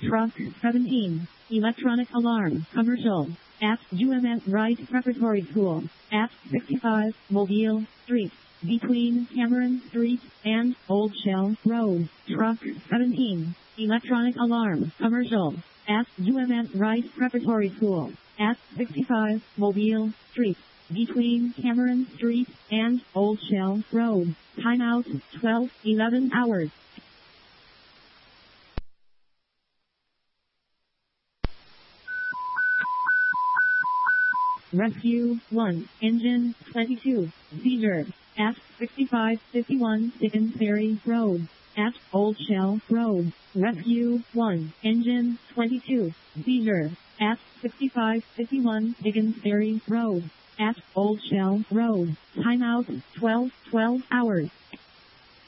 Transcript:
Truck 17. Electronic alarm. Commercial. At UMS Wright Preparatory School. At 65 Mobile Street. Between Cameron Street and Old Shell Road. Truck 17. Electronic alarm. Commercial. At UMS Wright Preparatory School. At 65 Mobile Street. Between Cameron Street and Old Shell Road. Timeout 12:11 hours. Rescue 1, Engine 22, Seizure, at 6551 Dickens Ferry Road, at Old Shell Road. Rescue 1, Engine 22, Seizure, at 6551 Dickens Ferry Road, at Old Shell Road. Timeout 12:12 hours.